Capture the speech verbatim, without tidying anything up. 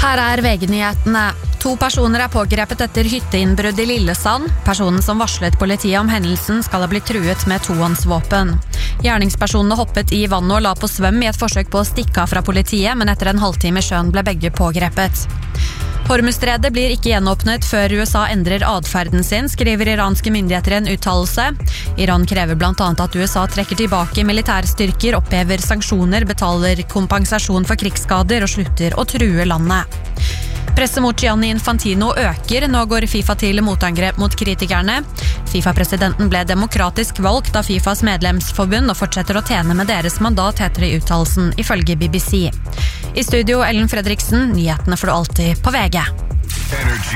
Her er V G-nyhetene. To personer er pågrepet etter hytteinnbrudd i Lillesand. Personen som varslet politiet om hendelsen skal ha blitt truet med tohåndsvåpen. Gjerningspersonene hoppet i vannet og la på svøm i et forsøk på å stikke av fra politiet, men etter en halvtime i sjøen ble begge pågrepet. Hormuzstredet blir ikke gjenåpnet før U S A endrer adferden sin, skriver iranske myndigheter i en uttalelse. Iran krever blant annet at U S A trekker tilbake militærstyrker, opphever sanksjoner, betaler kompensasjon for krigsskader og slutter å true landet. Presset mot Gianni Infantino øker, nå går FIFA til motangrep mot kritikerne. FIFA-presidenten ble demokratisk valgt av FIFAs medlemsforbund og fortsetter å tjene med deres mandat, heter det i uttalelsen, ifølge B B C. I studio Ellen Fredriksen, nyhetene får du alltid på V G. Energy.